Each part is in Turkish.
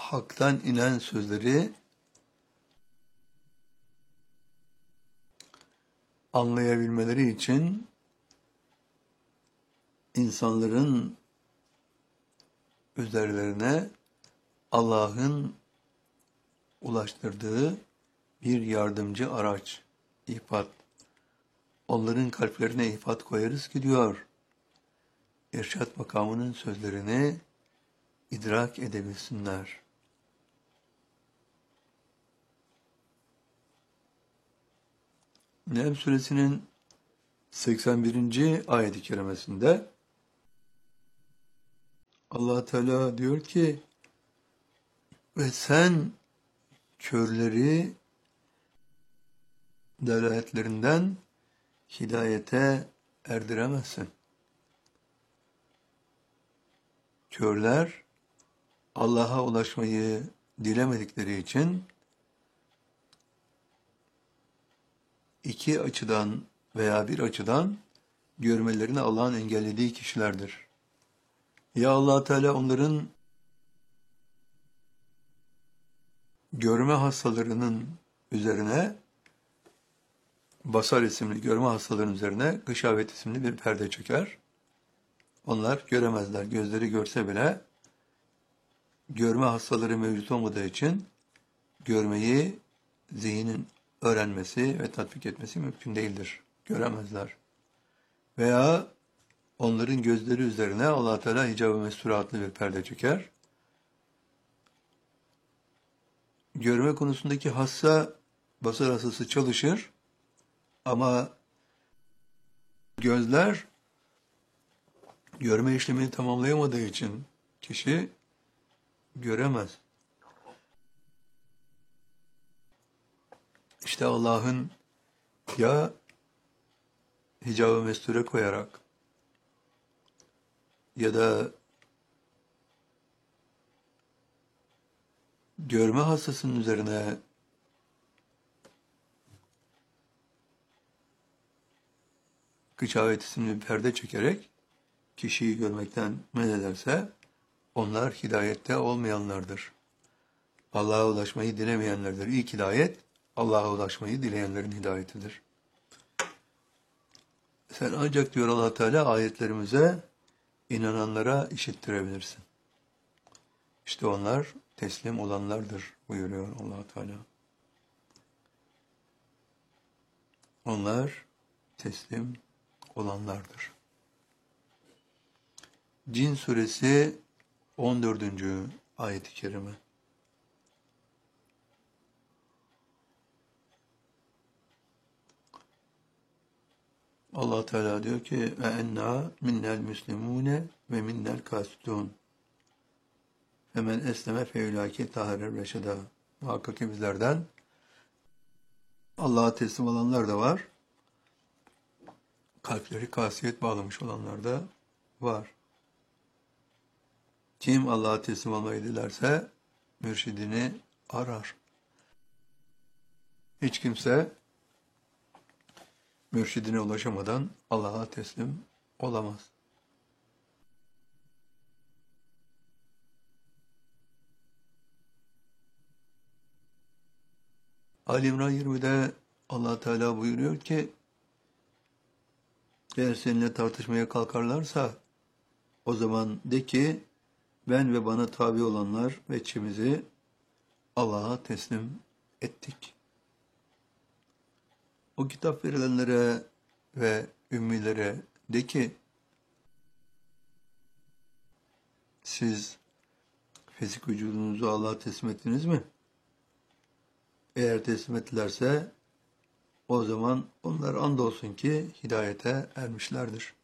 haktan inen sözleri anlayabilmeleri için insanların üzerlerine Allah'ın ulaştırdığı bir yardımcı araç, ihfat. Onların kalplerine ihfat koyarız ki diyor, irşad makamının sözlerini idrak edebilsinler. Nehl suresinin 81. ayet-i kerimesinde Allah Teala diyor ki, ve sen körleri delaletlerinden hidayete erdiremezsin. Körler Allah'a ulaşmayı dilemedikleri için iki açıdan veya bir açıdan görmelerini Allah'ın engellediği kişilerdir. Ya Allah Teala onların görme hastalarının üzerine, basar isimli görme hastalarının üzerine gışavet isimli bir perde çeker. Onlar göremezler. Gözleri görse bile görme hastaları mevcut olmadığı için görmeyi zihnin öğrenmesi ve tatbik etmesi mümkün değildir. Göremezler. Veya onların gözleri üzerine Allah Teala hicab-ı mesture adlı bir perde çeker. Görme konusundaki hassa, basar hastası çalışır ama gözler görme işlemini tamamlayamadığı için kişi göremez. İşte Allah'ın ya hicab-ı mesture koyarak ya da görme hastasının üzerine gıçavet isimli bir perde çekerek kişiyi görmekten men ederse onlar hidayette olmayanlardır. Allah'a ulaşmayı dilemeyenlerdir. İlk hidayet Allah'a ulaşmayı dileyenlerin hidayetidir. Sen ancak diyor Allah Teala ayetlerimize inananlara işittirebilirsin. İşte onlar teslim olanlardır buyuruyor Allah Teala. Onlar teslim olanlardır. Cin suresi 14. ayet-i kerime. Allah Teala diyor ki ve enna minnel müslimune ve minnel kasitun. Hemen esleme feülâki taharer reşeda. Muhakkak ki bizlerden Allah'a teslim olanlar da var. Kalpleri kasiyet bağlamış olanlar da var. Kim Allah'a teslim olmayı dilerse mürşidini arar. Hiç kimse mürşidine ulaşamadan Allah'a teslim olamaz. Ali İmran 20'de Allah Teala buyuruyor ki, eğer seninle tartışmaya kalkarlarsa o zaman de ki ben ve bana tabi olanlar ve içimizi Allah'a teslim ettik. O kitap verilenlere ve ümmilere de ki siz fizik vücudunuzu Allah'a teslim ettiniz mi? Eğer teslim ettilerse o zaman onlar andolsun ki hidayete ermişlerdir.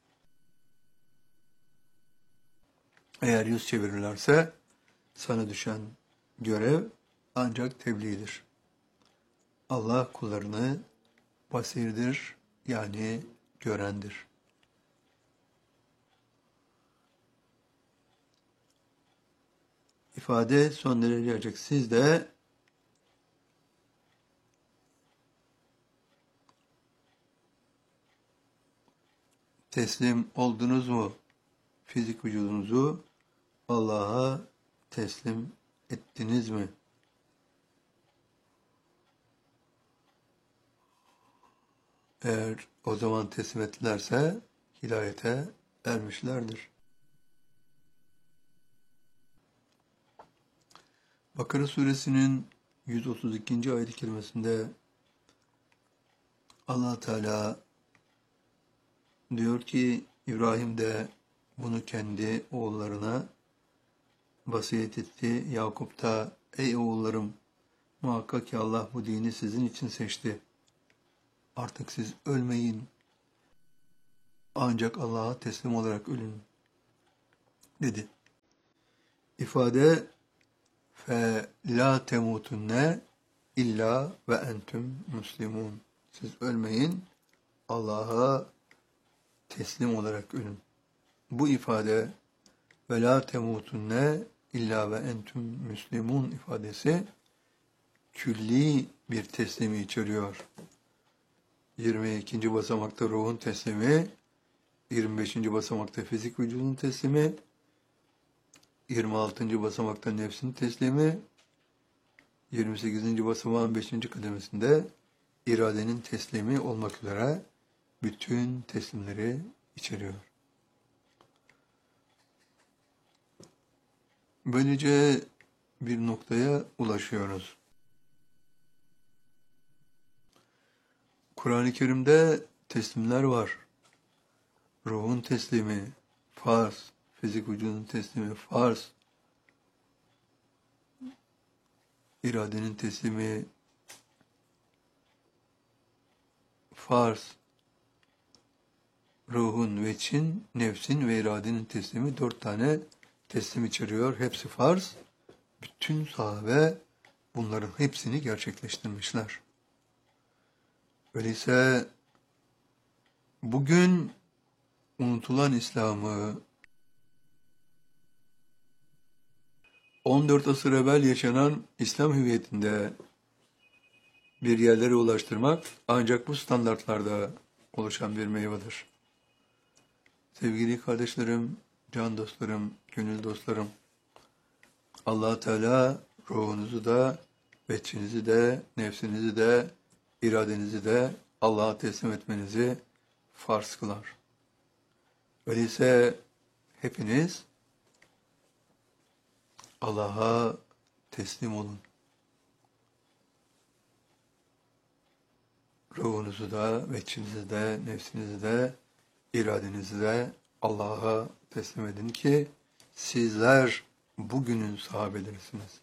Eğer yüz çevirirlerse sana düşen görev ancak tebliğdir. Allah kullarını basirdir, yani görendir. İfade son derece gelecek. Siz de teslim oldunuz mu? Fizik vücudunuzu Allah'a teslim ettiniz mi? Eğer o zaman teslim ettilerse hidayete ermişlerdir. Bakara suresinin 132. ayet-i kerimesinde Allah Teala diyor ki İbrahim de bunu kendi oğullarına vasiyet etti. Yakup da ey oğullarım muhakkak ki Allah bu dini sizin için seçti. Artık siz ölmeyin. Ancak Allah'a teslim olarak ölün dedi. İfade fe la temutunne illa ve entüm muslimun. Siz ölmeyin. Allah'a teslim olarak ölün. Bu ifade ve la temutunne illa ve entüm müslimun ifadesi külli bir teslimi içeriyor. 22. basamakta ruhun teslimi, 25. basamakta fizik vücudun teslimi, 26. basamakta nefsin teslimi, 28. basamağın 5. kademesinde iradenin teslimi olmak üzere bütün teslimleri içeriyor. Böylece bir noktaya ulaşıyoruz. Kur'an-ı Kerim'de teslimler var. Ruhun teslimi, farz, fizik vücudun teslimi, farz, iradenin teslimi, farz, ruhun, veçin, nefsin ve iradenin teslimi 4 tane teslim içeriyor. Hepsi farz. Bütün sahabe bunların hepsini gerçekleştirmişler. Öyleyse bugün unutulan İslam'ı 14 asır evvel yaşanan İslam hüviyetinde bir yerlere ulaştırmak ancak bu standartlarda oluşan bir meyvedir. Sevgili kardeşlerim, can dostlarım, gönül dostlarım, Allah Teala ruhunuzu da, veçinizi de, nefsinizi de, iradenizi de Allah'a teslim etmenizi farz kılar. Öyleyse hepiniz Allah'a teslim olun. Ruhunuzu da, veçinizi de, nefsinizi de, iradenizi de Allah'a teslim edin ki sizler bugünün sahabelerisiniz.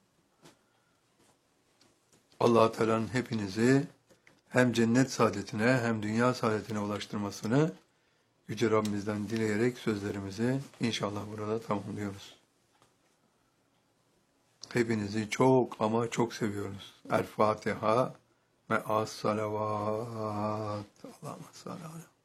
Allah Teala'nın hepinizi hem cennet saadetine hem dünya saadetine ulaştırmasını Yüce Rabbimizden dileyerek sözlerimizi inşallah burada tamamlıyoruz. Hepinizi çok ama çok seviyoruz. El Fatiha ve as-salavat. Allahümme salli ala.